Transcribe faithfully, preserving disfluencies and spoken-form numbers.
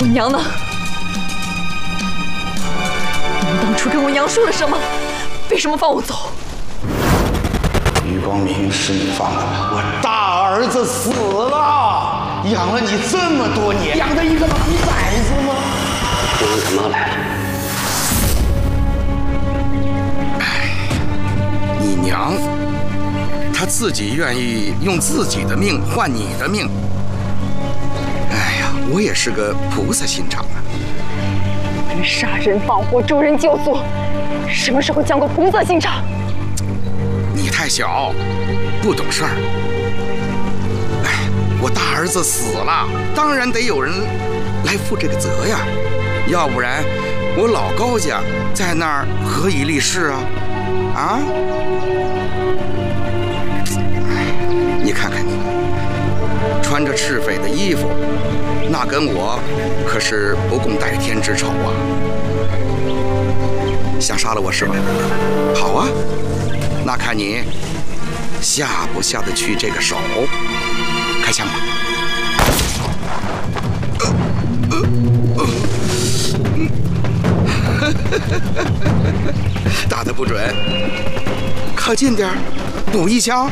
我娘呢？你们当初跟我娘说了什么？为什么放我走？ 余光明是你放的吧？我大儿子死了，养了你这么多年，养的一个狼崽子吗？ 娘感冒来了。 哎，你娘，她自己愿意用自己的命换你的命。哎呀，我也是个菩萨心肠啊。 你们杀人放火、诛人救祖，什么时候讲过菩萨心肠？ 你太小，不懂事儿。哎，我大儿子死了，当然得有人来负这个责呀，要不然我老高家在那儿何以立世啊？啊？哎，你看看你，穿着赤匪的衣服，那跟我可是不共戴天之仇啊！想杀了我是吧？好啊。那看你下不下得去这个手？开枪吧！打得不准，靠近点儿，补一枪。